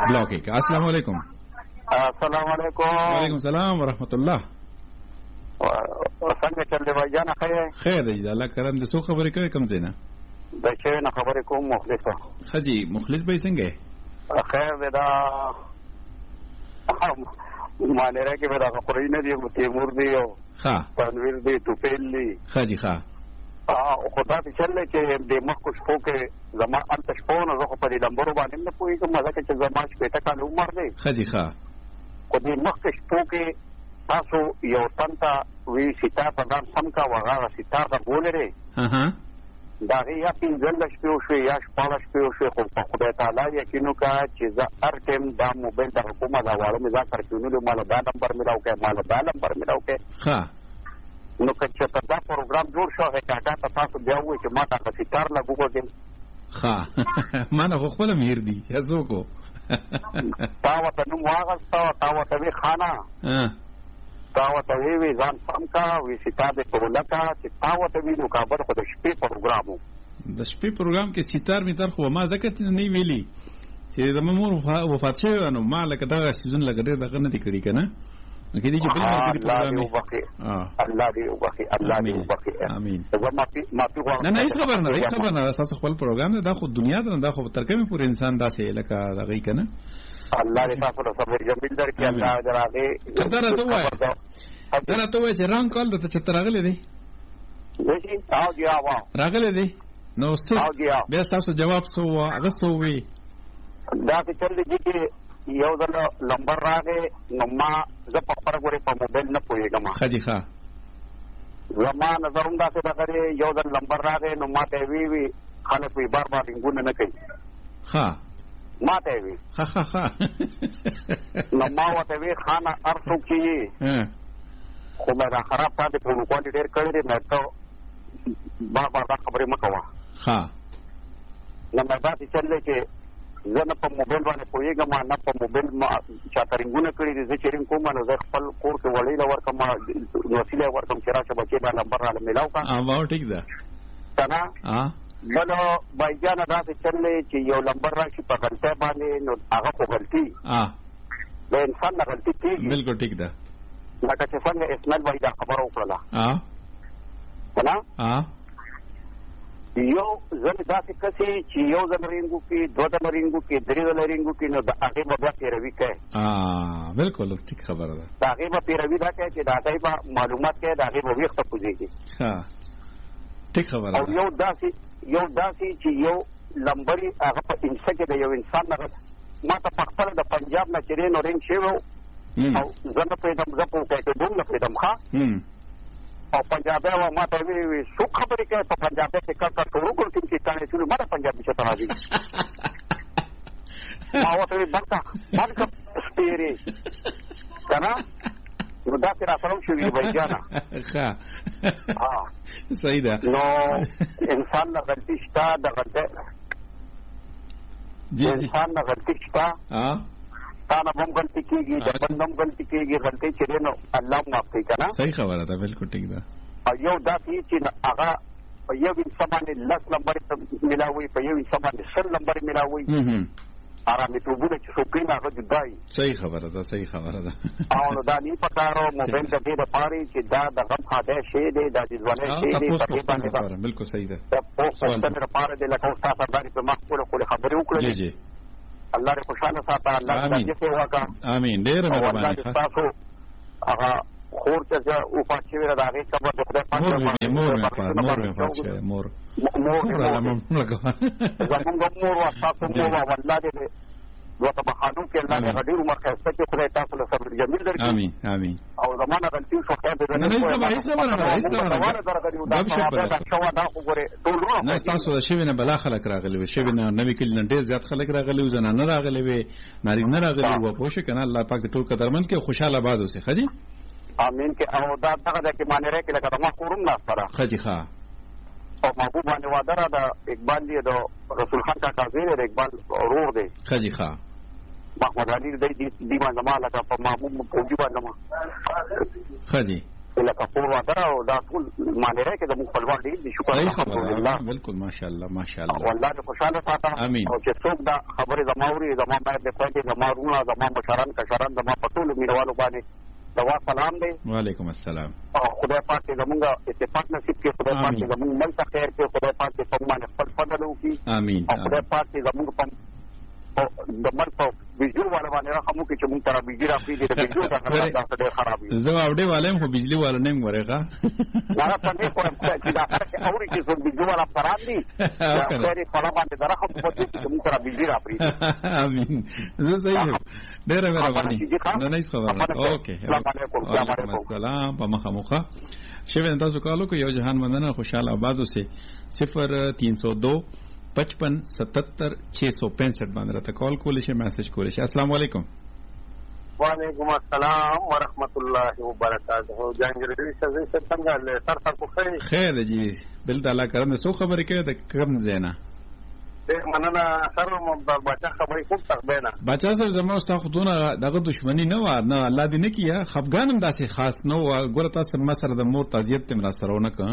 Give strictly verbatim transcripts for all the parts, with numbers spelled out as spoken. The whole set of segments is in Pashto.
ब्लॉक है। अस्सलाम वालेकुम। अस्सलाम वालेकुम। वालेकुम सलाम वरहमतुल्लाह। څنګه چل دی بھائی جان؟ خیر خیر دی الله کرم دې. څو خبرې کوي کوم ځای نه؟ د شوی نه خبرې کوم مخلص. حجي مخلص به څنګه؟ خیر دی دا مانره کې به دا خبرې نه دی تیمور دی او ها تنویر دی توپیل دی. حجي ها او خدا دې چل چې د مخ کو شپو کې زما انت شپو نه زه په دې لمبرو باندې نه پوهېږم ځکه چې زما شپېته کاله عمر دی. حجي ها خو دې مخ کې شپو کې تاسو یو تنتا وی سیتار په ځان سم کا وغه سیتار د ګولره ها دا یا پینځل شپو شو یا شپاله شپو شو خو په خدای تعالی یقینو کا چې زه هر ټیم دا موبایل د حکومت حواله مې ځا کړو مال دا نمبر ملاو کې مال دا نمبر ملاو کې ها نو که دا پروګرام جوړ شو هغه کاټا تاسو بیا وایي چې ما تا سیتار لګو کوم ها ما نه خپل مهر دي یزو کو تا وته نو واغستا تا وته وی خانه ها تا وته وی ځان سم کا وی سیتار د کولکا چې تا وته وی نو کابر خو د شپې پروګرامو د شپې پروګرام کې سیتار می تر خو ما ذکر نه ویلي چې د مور وفات شوی نو ما لکه دا سيزون لګره دغه نه دی کړی کنه کې دي چې بل مرګ پروګرام الله دې وبخي الله دې وبخي امين. ما پی ما پی نه نه هیڅ خبر نه هیڅ خبر نه تاسو خپل پروګرام دا خو دنیا ته دا خو تر کومه پور انسان داسې لکه دغه کنه الله دې تاسو ته صبر جمیل درکړي. الله دې راغې دا راته وای دا راته وای چې ران کال د چې راغلي دي وې او دی اوا راغلي دي نو څه بیا تاسو جواب سو هغه سو وی دا چې چل دي چې یو ځل نمبر راغې نو ما زه په خبره غوړې په موبایل نه پوهېږم. خدي ښه زما نظر هم داسې دغه یو ځل نمبر راغې نو ما ته وی وی خلک وی بار بار رنګونه نه کوي ښه ما ته وی ښه ښه ښه نو ما ورته وی خانه هر څوک چې یې خو مې را خراب تا دې فون کوانټي ډېر کړی دی مې ته بار بار دا خبرې مه کوه. ښه نو مې داسې چل دی چې زه نه په موبایل باندې پوهېږم نه په موبایل چاته رنګونه کړي دي. زه چې رنګ کوم نو زه خپل کور کې وړۍ له ورکړم وسیله یې ورکړم چې راشه بچې دا نمبر راله میلاو کړه. او ټیک ده که نه بل بایجانه داسې چل دی چې یو نمبر راشي په غلطۍ باندې نو هغه خو غلطي د انسان نه غلطي کېږي. بلکل ټیک ده لکه چې څنګه اسماعیل بھائی دا خبره وکړله که نه یو ځل داسې کسې چې یو ځل رینګو کې دوه ځله رینګو کې درې ځله رینګو کې نو د هغې به بیا پیروي کوي. بلکل ټیک خبره ده. د هغې به پیروي دا کوي چې د هغې به معلومات کوي د هغې به ویښته کوزېږي. ټیک خبره ده. او یو داسې یو داسې چې یو لمبري هغه په انسه کې د یو انسان نه ما ته په خپله د پنجاب نه چې رین او رینګ شوی او زه نه پوهېدم زه په وقایع کېدو نه پوهېدم ښه او پنجابی و ما ته وی وی څوک خبرې کوي په پنجابی کې کړ کړ ټولو ګل کې کانې شنو ما ته پنجابي څه راځي ما ورته وی بنکا بنکا سپیری کنه نو دا تر سره شوې وای جانا ښه ها صحیح ده. نو انسان نه غلطي شته د غلطي انسان نه غلطي شته ها تانا هم غلطی کیږي د بندم غلطی کیږي غلطی چې نو الله معاف کوي کنه. صحیح خبره ده بالکل ټیک ده. او یو داسې چې هغه په یو انسان باندې لس نمبر ملاوي په یو انسان باندې سل نمبر ملاوي آرامي توبونه چې څوک نه هغه جدای. صحیح خبره ده صحیح خبره ده. او نو دا نه پکارو موبایل د دې لپاره چې دا د غم خاطر شي دی د دې ځوانه شي دی په دې باندې بالکل صحیح ده. په پوسټ لپاره د لکه تاسو باندې په مخکوله کوله خبرې وکړې. جی جی الله دې خوشاله ساته الله دې دې وکړه. امين. ډېر مهرباني تاسو هغه خور چې او پاتې وره دا هغه خبر د خدای پاک مور مور مور مور مور زمونږ مور او تاسو مور والله دې دوته په خانو کې الله دې ډېر عمر خسته چې خدای تاسو له صبر جمیل درکړي. امين امين. او زمانه غلطي شو ته دې نه نه هیڅ نه نه نه تاسو د شوی نه بلا خلک راغلي وي شوی نه نوې کلی نه ډېر زیات خلک راغلي وي زنانه راغلي وي ناري نه راغلي وو پوه شو کنه الله پاک دې ټول قدرمن کې خوشاله آباد اوسه. خجی امين کې او دا دغه کې معنی راکې لکه ما کوم نه سره خجی ښا او محبوب باندې وعده را ده اقبال دی د رسول خان کا کازی دی اقبال ورور دی. خجی ښا محمد علي دی دی باندې ما لکه په محبوب فوجي باندې ما خجی لکه کور واده او دا ټول مانیره کې د موږ خپلوان ډېر دي شکر الحمدلله بالکل ماشاءالله ماشاءالله والله دې خوشحاله ساته او چې څوک دا خبرې زما اوري زما باید د خوندې زما وروڼه زما مشران کشران زما په ټولو مینوالو باندې دوا سلام دی وعلیکم السلام او خدای پاک دې زموږ اتفاق نصیب کړي خدای پاک دې زموږ ملک ته خیر کړي خدای پاک دې په موږ باندې خپل فضل وکړي امين او خدای پاک دې زموږ په د مرګ په بجلی والا باندې راخمو کې چې موږ سره بجلی راپرې دي د بجلی د خراب دا ډېر خراب دي زه اوډې والم خو بجلی والا نه مورېغه دا په دې کوم چې دا هر څه اوري چې څو بجلی والا پران دي دا خبرې په لاره باندې راخمو په دې چې موږ سره بجلی راپرې دي امين زه صحیح ډېر مهرباني نه نه خبره اوکې وعلیکم السلام په مخه مخه شوین تاسو کالو کو یو جهان مننه خوشاله آبادو سے صفر تین سو دو پچپن ستتر چھ سو پینسٹھ باندې راته کال کولی شي میسج کولی شي السلام علیکم وعلیکم السلام ورحمۃ اللہ وبرکاتہ جانګری سزا څنګه له سر سر کو خیر خیر جی بل تعالی کرم سو خبرې کوي د کم زینا مننه سر بچا خبرې کوم تخبینا بچا سره زموږ ستاسو خودونه دغه دښمنی نه و نه الله دې نه کیه خفګانم داسې خاص نه و ګوره تاسو مسره د مور تعزیت تم را سرونه که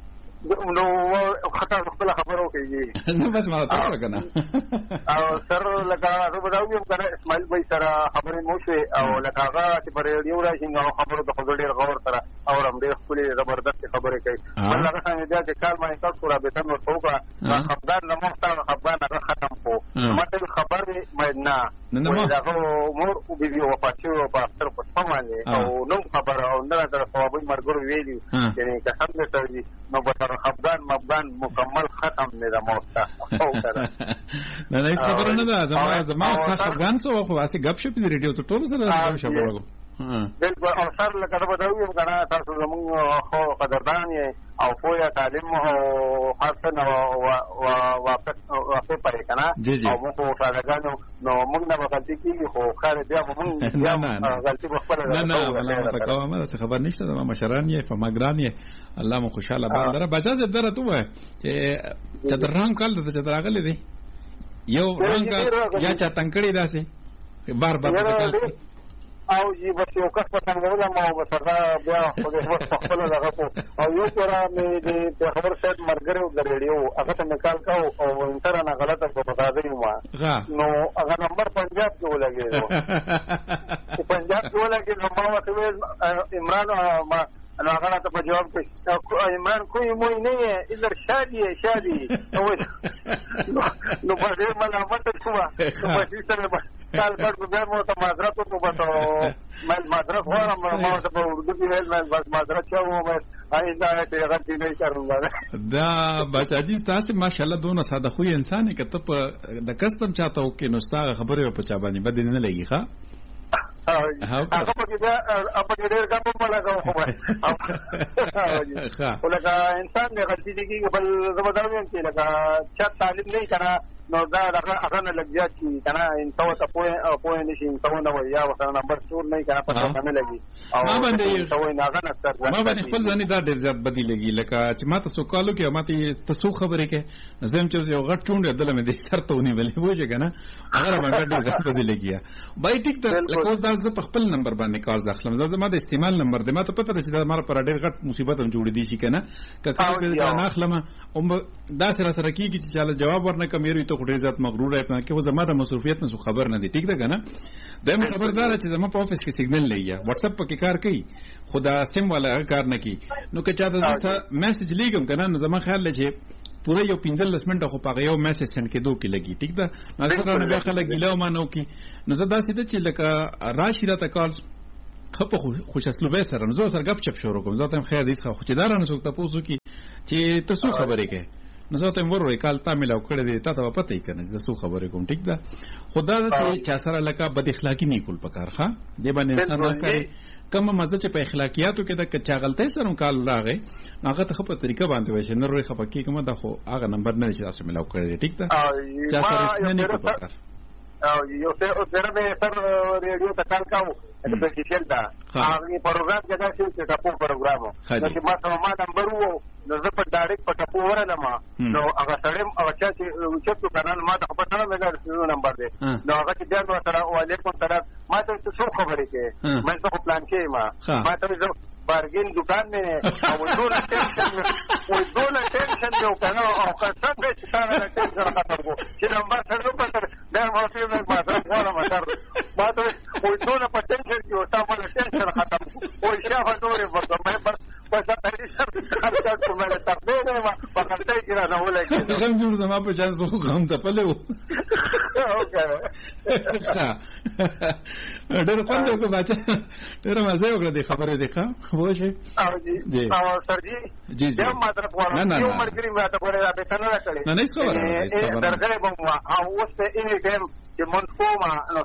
نو خطا خپل خبرو کوي نو بس ما ته وکړه او سر لکه زه به دا ویم کنه اسماعیل بھائی سره خبرې مو شوې او لکه هغه چې پر ریډیو راشي نو خبرو ته خو ډېر غور سره اورم ډېر خپلې زبردست خبرې کوي هغه څنګه بیا چې کال باندې تاسو را به تر نو څوګه خبردار نه مختار خبردار هغه ختم کو ماته خبرې مې نه نو دا مور او بيبي وفات شو په اختر په سمانه او نو خبر او نه در ثوابي مرګور ویلي چې قسم دې سړي نو په افغان مبان مکمل ختم نه ده موستا او کړه نه نه خبر نه ده زما زما افغان سو خو واسه غب شپ دې ریډیو ته ټول سره غب شپ ورغو بالکل او سر لکه دا وایو کنه تاسو زموږ خو قدردان یې او پوهه تعلیم او حسن او واپس واپس پاره کنه او موږ ټاګانو نو موږ نه غلطي کیږي خو خیر بیا موږ بیا غلطي خپل نه نه والله تکوه ما څه خبر نشته ما مشران یې فماګران یې الله مو خوشاله باندې بچا زه درته وای چې چتران کال ته چتراغلې دي یو رنګ یا چا تنکړی داسې بار بار او جی بس یو کس په څنګه ولا ما وسره بیا خو دې وخت خپل دغه او یو کرا مې د خبر سیټ مرګره غړېړیو هغه ته نکال کاو او انټر نه غلطه په بتاځي ما نو هغه نمبر پنجاب کې ولګي پنجاب کې ولګي نو ما وته عمران ما انا هغه ته په جواب کې عمران کوی مو نه الا شادي شادي نو نو په دې باندې ماته شو نو په دې سره کال کار کو بیا مو ته معذرت کو بتو من معذرت غواړم ما ته په اردو کې ویل من بس معذرت چاو مې آینده ته غلطي نه کوم دا بچاجي تاسو ماشاءالله دونه ساده خو انسان کې ته په د کستم چاته وکې نو ستاره خبره په چا باندې بد نه لګي ښا هغه په دې په دې ډېر کار په لګاو خو ولکه انسان دې غلطي دي کې بل زموږ کې لکه چا تعلیم نه کړه نو دا هغه نه لګیا چې کنه ان تو ته پوهه پوهه نشي ان تو نه ویا وسره نمبر څور نه کنه پته نه لګي او ما باندې تو نه هغه نه ستر ما باندې خپل ځنی دا ډېر زیات بدی لګي لکه چې ما ته سو کالو کې ما ته تاسو خبرې کې زم چې یو غټ چوند دل مې دې سر ته ونی ولې وځه کنه هغه باندې ډېر زیات بدی لګي بای ټیک ته لکه اوس دا زه په خپل نمبر باندې کال ځخلم دا ما د استعمال نمبر دی ما ته پته چې دا مار پر ډېر غټ مصیبت هم جوړ دي شي کنه کله چې نه اخلم او دا سره سره کیږي چې چاله جواب ورنه کمیږي ته ډېر زیات مغرور راځي چې و زما د مصروفیت نه خبر نه دي ټیک ده کنه دمه خبردار چې زما په افیس کې سیګنل لګیا واتس اپ کې کار کوي خدا سیم والا کار نه کوي نو که چا د میسج لیکم کنه نو زما خیال لږه پوره یو پنځل لسمنټه خو پغه یو میسج سند کېدو کې لګي ټیک ده نو څنګه نه بیا خلک ګیلو مانو کې نو زه دا سیده چې لکه راشي راته کال خپ خوش اسلوبه سره نو زه سره غپ چپ شروع کوم زه ته خیر دې ښه خو چې دارانه څوک تاسو کې چې تاسو خبرې کې نو زه ته ورورې کال تا ملاو کړې دې تا ته پته یې کنه زه خبرې کوم ټیک ده خدا چې چا سره لکه بد اخلاقی نه کول پکار ښه دې باندې انسان راکړي کوم مزه چې په اخلاقیاتو کې د کچا غلطۍ سره کال راغی هغه ته په طریقه باندې وای چې نور خپکی کوم دا خو هغه نمبر نه چې تاسو ملاو کړی ټیک ده چا سره نه نه پکار او یو څه او سره به سر ریډیو ته کال کاو د پېښل دا هغه پروګرام کې دا چې ټاپو پروګرام نو چې ما ته ما نمبر وو نو زه په ډایرکټ په ټاپو ورلم نو هغه سره هغه چې چې کانال ما ته په ټاپو مې دا نمبر دی نو هغه چې بیا نو سره وعلیکم سلام ما ته څه خبرې کې مې څه پلان کې ما ما ته بارګین دکان مې او ټول ټینشن او ټول ټینشن یو کنه او کله چې څنګه ټینشن ختم کو چې نمبر څنګه پاتره دا ماته نه ماته ولا ماته ماته او ټول په ټینشن کې او تاسو له ټینشن ختم او شافه ټول ورته مې بس بس هغه څه هرڅه کومه تاسو نه ما فقط ته کې نه ولګي غم جوړ زما په چانس خو غم ته پله و اوکې ډېر خوند وکړ بچا ډېر مزه وکړه د خبرې د ښه خو شي او جی او سر جی جی جی ما طرف وره یو مرګري ما ته وره به څنګه راکړي نه نه خبره درغه به او اوس ته اني ټیم چې مونږ کومه نو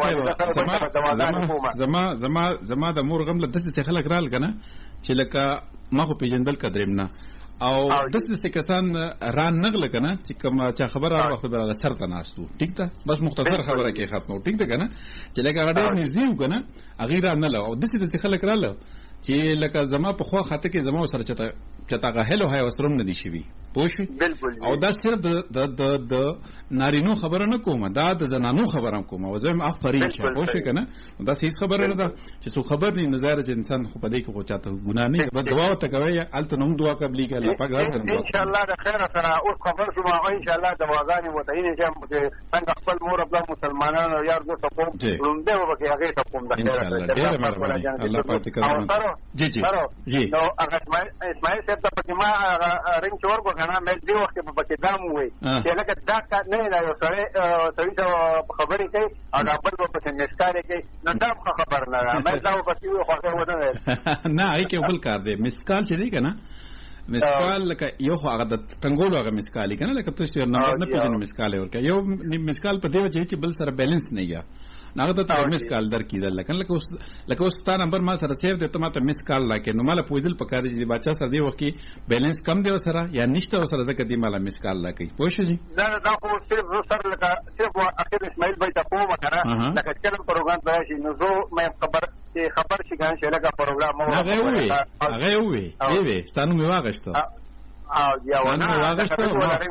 تاسو زما زما زما د مور غم له دسته خلک رال کنه چې لکه ما خو پیجندل قدرم نه او دسته کسان ران نغله کنه چې کوم چا خبره وخت به سر ته ناشتو ټیک ده بس مختصر خبره کې ختمو ټیک ده کنه چې لکه غډه نږدې کنه اغیر نه له او دسته خلک رااله چې لکه زما په خوا خاطر کې زما سره چته چته غهلو هي وسروم نه دي شي پوښ او دا صرف د د د نارینو خبره نه کومه دا د زنانو خبره کومه او زم افرین شه پوښ کنه دا هیڅ خبره نه ده چې څو خبر نه نظر چې انسان خو په دې کې خو چاته ګناه نه به دعا ته کوي الته نوم دعا قبلي کې الله پاک راځي ان شاء الله د خیر سره او خبر شو ما ان شاء الله د واغانې متعین شه څنګه خپل مور خپل مسلمانانو یار دو ته کوم لومده وکي هغه ته کوم د خیر سره الله پاک دې کوي جی جی جی نو هغه اسماعیل صاحب ته پکې ما رنګ چور کو کنه مې دی وخت په پکې دام وې چې لکه دا کار نه نه یو سره سړی ته خبرې کوي هغه بل په څه نشکارې کوي نو دا خبر نه مې دا په څه خو ونه نه ای کې بل کار دی مسکال چې دی کنه مسکال لکه یو هغه د تنګولو هغه مسکالي کنه لکه تاسو نمبر نه پیژنې مسکال ورکه یو مسکال په دی چې بل سره بیلانس نه یا ناغه ته مس کال در کیدل لکه لکه اوس لکه اوس تا نمبر ما سره سیو دته ما ته مس کال لکه نو مال پویدل پکاره دي بچا سره دی وکی بیلانس کم دی سره یا نشته سره زکه دی مال مس کال لکه پوه شئ دا دا خو صرف سره لکه صرف اخر اسماعیل بھائی ته کومه کنه لکه کلم پروګرام ته شي نو زه مې خبر چې خبر شي کنه چې لکه پروګرام مو هغه وی هغه وی وی وی ستانو می واغشتو او یا ونه واغشتو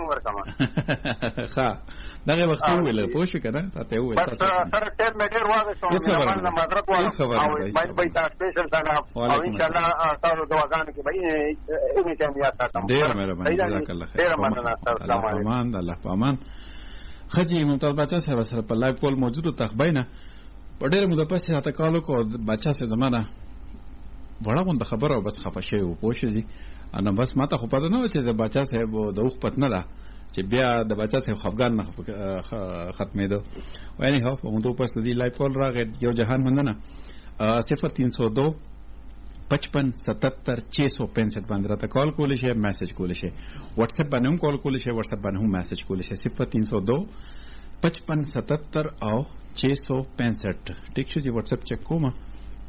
ها دغه وخت ویل پوه شو کنه ته ویل بس سره ټیم مې ډیر واغشتو نو ما مدرک وایو او مې به تاسو سپیشل څنګه او ان شاء الله تاسو دعاګانې کې به یې ټیم یاد ساتم ډیر مهرباني جزاک الله خیر السلام علیکم الله پامان خجی ممتاز بچا صاحب سره په لایو کول موجود تخبینه ډېر مو د پسې راته کالو کو بچا سره زمانہ وړه غونډه خبره او بس خفه شي او پوښي دي انا بس ماته خو پته نه و چې د بچا صاحب د وخت پت نه ده چې بیا د بچا صاحب خفګان نه ختمېدو وایي هو په موږ پس دی لایو کول راغی یو جهان مننه صفر तीन सौ दो पचपन सतहत्तर छह सौ पैंसठ باندې راته کال کولی شي میسج کولی شي واتس اپ باندې هم کال کولی شي واتس اپ باندې هم میسج کولی شي صفر तीन सौ दो पचपन सतहत्तर او छह सौ पैंसठ ٹھیک شو جی واتس اپ چیک کوم ا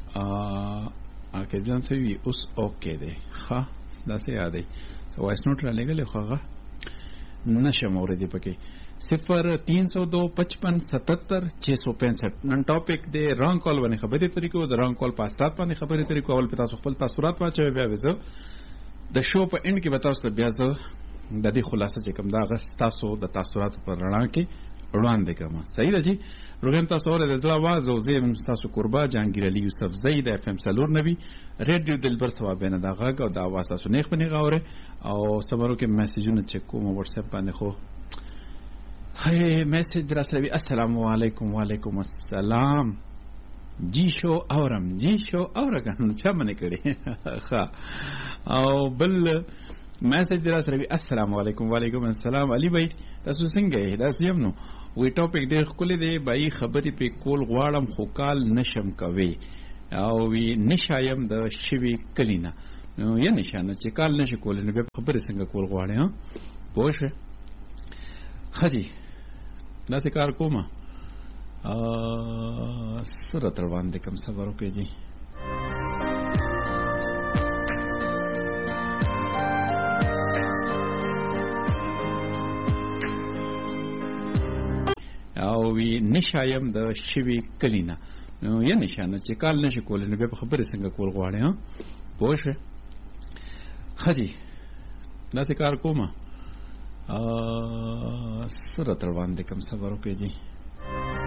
اګه ځان سوي اوس اوکې دی ها دا څه یاد دی سو وایس نوٹ را لګل خوغه نشم اوردی پکې صفر तीन सौ दो पचपन सतहत्तर छह सौ पैंसठ نن ټاپک دی رانګ کال باندې خبرې طریقو د رانګ کال پاستات باندې خبرې طریقو اول په تاسو خپل تاثرات واچوي بیا وځو د شو په اند کې به تاسو بیا زه د دې خلاصه چې کوم دا غس تاسو د تاثرات پر رڼا کې وړاندې کوم صحیح ده جی پروګرام تاسو ور د زړه आवाज او زم تاسو قربا جهانگیر علي یوسف زید اف ام سلور نبی ریډیو دلبر ثوابنه دا غږ او دا आवाज تاسو نه خپنی غوره او سمرو کې میسجونه چک کوم واتس اپ باندې خو هي میسج دراسلوي السلام علیکم وعلیکم السلام جی شو اورم جی شو اورګه چا منه کړي ها او بل میسج دراسلوي السلام علیکم وعلیکم السلام علي بھائی تاسو څنګه دا سیم نو وی ټاپک ډېر خپل دی بای خبرې په کول غواړم خو کال نشم کوي او وی نشایم د شوی کلینا نو یا نشانه چې کال نشي کول نو به خبرې څنګه کول غواړي ها پوه خدي دا څه کار کومه ا سره تر باندې کوم صبر وکړي جی او وی نشایم د شوی کلینا نو یا نشانه چې کال نشي کول نو به خبرې څنګه کول غواړي ها پوه خدي دا څه کار کومه ا سره تر باندې کوم صبر وکړي جی